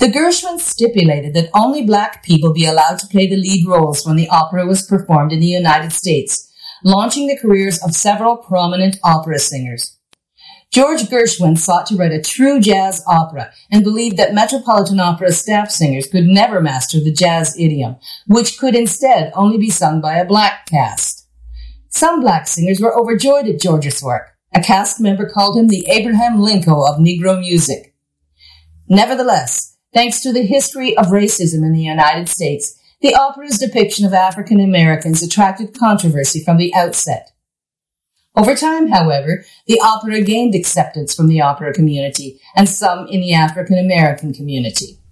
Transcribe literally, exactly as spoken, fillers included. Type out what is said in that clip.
The Gershwins stipulated that only black people be allowed to play the lead roles when the opera was performed in the United States, launching the careers of several prominent opera singers. George Gershwin sought to write a true jazz opera and believed that Metropolitan Opera staff singers could never master the jazz idiom, which could instead only be sung by a black cast. Some black singers were overjoyed at George's work. A cast member called him the Abraham Lincoln of Negro music. Nevertheless, thanks to the history of racism in the United States, the opera's depiction of African Americans attracted controversy from the outset. Over time, however, the opera gained acceptance from the opera community and some in the African American community.